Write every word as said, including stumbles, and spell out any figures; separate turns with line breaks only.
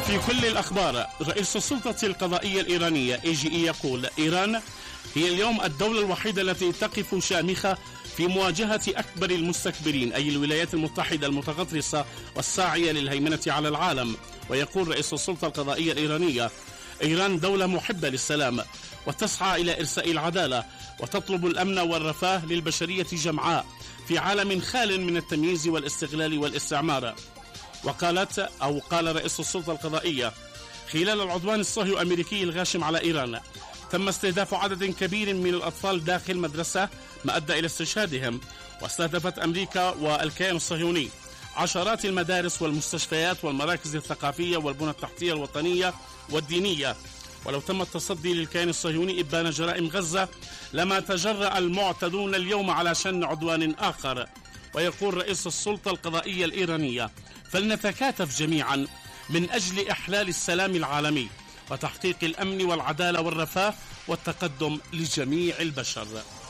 في كل الأخبار، رئيس السلطة القضائية الإيرانية إي جي إي يقول: إيران هي اليوم الدولة الوحيدة التي تقف شامخة في مواجهة أكبر المستكبرين، أي الولايات المتحدة المتغطرسة والساعية للهيمنة على العالم. ويقول رئيس السلطة القضائية الإيرانية: إيران دولة محبة للسلام وتسعى إلى إرساء العدالة وتطلب الأمن والرفاه للبشرية جمعاء في عالم خال من التمييز والاستغلال والاستعمار. وقالت أو قال رئيس السلطة القضائية: خلال العدوان الصهيوني الأمريكي الغاشم على إيران تم استهداف عدد كبير من الأطفال داخل مدرسة، ما أدى إلى استشهادهم. واستهدفت أمريكا والكيان الصهيوني عشرات المدارس والمستشفيات والمراكز الثقافية والبنى التحتية الوطنية والدينية. ولو تم التصدي للكيان الصهيوني إبان جرائم غزة لما تجرأ المعتدون اليوم على شن عدوان آخر. ويقول رئيس السلطة القضائية الإيرانية: فلنتكاتف جميعا من أجل إحلال السلام العالمي وتحقيق الأمن والعدالة والرفاه والتقدم لجميع البشر.